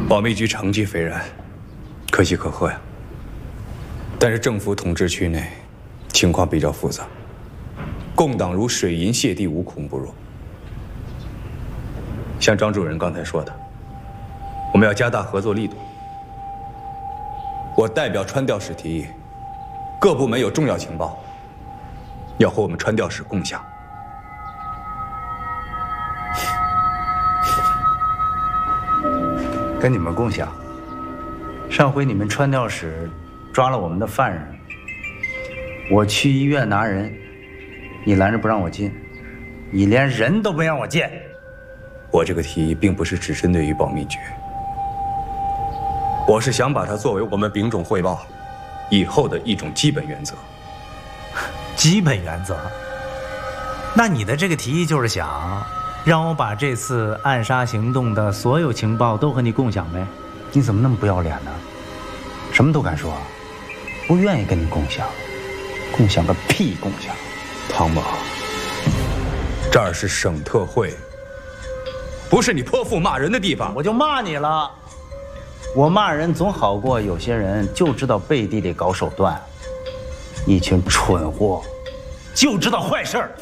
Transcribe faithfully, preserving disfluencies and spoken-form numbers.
保密局成绩斐然，可喜可贺呀。但是政府统治区内情况比较复杂，共党如水银泻地，无孔不入。像张主任刚才说的，我们要加大合作力度。我代表川调使提议，各部门有重要情报，要和我们川调使共享。 跟你们共享。上回你们川调使抓了我们的犯人，我去医院拿人，你拦着不让我进，你连人都没让我见。 我这个提议并不是只针对于保密局，我是想把它作为我们丙种汇报以后的一种基本原则。 基本原则？那你的这个提议就是想？ 让我把这次暗杀行动的所有情报都和你共享呗？ 你怎么那么不要脸呢？什么都敢说，不愿意跟你共享，共享个屁共享！ 汤某，这儿是省特会，不是你泼妇骂人的地方。 我就骂你了，我骂人总好过有些人就知道背地里搞手段，一群蠢货，就知道坏事儿。